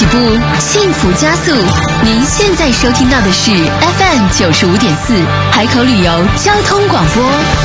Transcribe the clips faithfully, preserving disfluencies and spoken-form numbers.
起步，幸福加速。您现在收听到的是 F M 九十五点四海口旅游交通广播。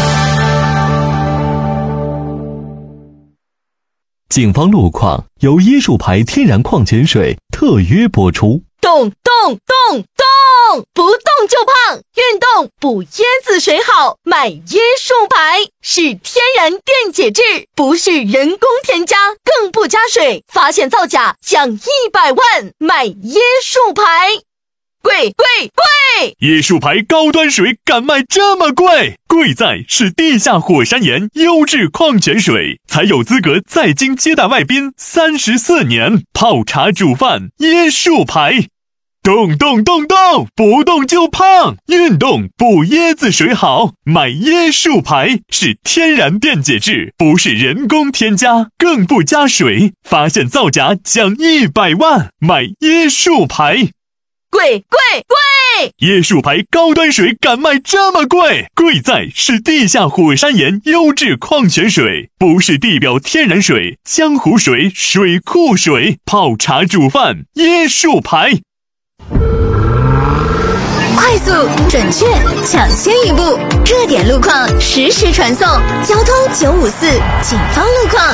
警方路况由椰树牌天然矿泉水特约播出。 动动动动，不动就胖，运动补椰子水好，买椰树牌是天然电解质，不是人工添加，更不加水，发现造假奖一百万，买椰树牌。贵贵贵！ 椰树牌高端水敢卖这么贵？贵在是地下火山岩优质矿泉水，才有资格在京接待外宾三十四年，泡茶煮饭椰树牌。动动动动，不动就胖，运动补椰子水好，买椰树牌是天然电解质，不是人工添加，更不加水，发现造假奖一百万，买椰树牌。 贵贵贵！ 椰树牌高端水敢卖这么贵？贵在是地下火山岩优质矿泉水，不是地表天然水、江湖水、水库水，泡茶煮饭椰树牌。 快速、准确、抢先一步，热点路况实时传送。交通九五四，警方路况。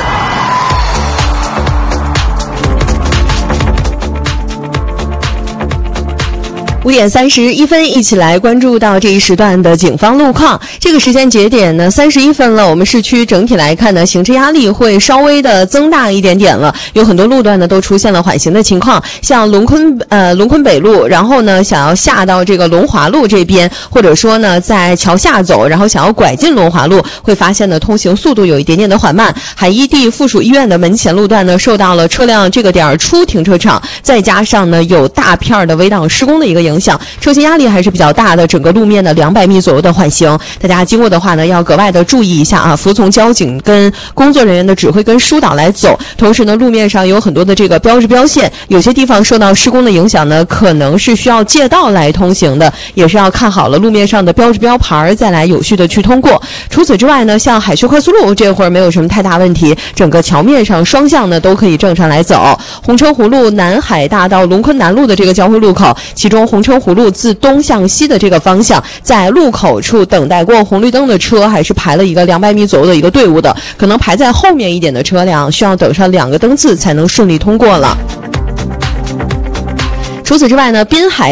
五点三十一分，一起来关注到这一时段的警方路况。这个时间节点呢，三十一分了。我们市区整体来看呢，行车压力会稍微的增大一点点了，有很多路段呢都出现了缓行的情况。像龙昆呃龙昆北路，然后呢想要下到这个龙华路这边，或者说呢在桥下走，然后想要拐进龙华路，会发现呢通行速度有一点点的缓慢。海一地附属医院的门前路段呢，受到了车辆这个点出停车场，再加上呢有大片的围挡施工的一个影响。影响车行压力还是比较大的，整个路面的两百米左右的缓行，大家经过的话呢，要格外的注意一下啊，服从交警跟工作人员的指挥跟疏导来走。同时呢，路面上有很多的这个标志标线，有些地方受到施工的影响呢，可能是需要借道来通行的，也是要看好了路面上的标志标牌，再来有序的去通过。除此之外呢，像海学快速路这会儿没有什么太大问题，整个桥面上双向呢都可以正常来走。红车湖路南海大到龙昆南路的这个交汇路口，其中红车湖路自东向西的这个方向，在路口处等待过红绿灯的车还是排了一个两百米左右的一个队伍的，可能排在后面一点的车辆需要等上两个灯次才能顺利通过了。除此之外呢，滨海